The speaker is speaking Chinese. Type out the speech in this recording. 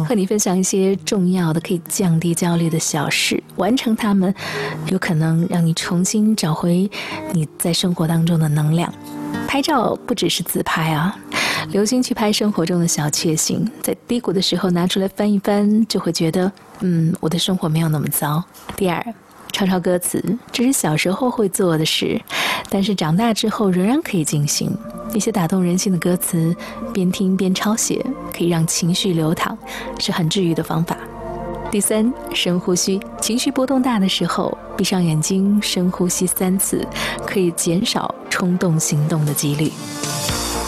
和你分享一些重要的可以降低焦虑的小事，完成它们，有可能让你重新找回你在生活当中的能量。拍照不只是自拍啊，留心去拍生活中的小确幸，在低谷的时候拿出来翻一翻，就会觉得我的生活没有那么糟。第二，抄抄歌词，这是小时候会做的事，但是长大之后仍然可以进行。一些打动人心的歌词，边听边抄写，可以让情绪流淌，是很治愈的方法。第三，深呼吸，情绪波动大的时候，闭上眼睛深呼吸3次，可以减少冲动行动的几率。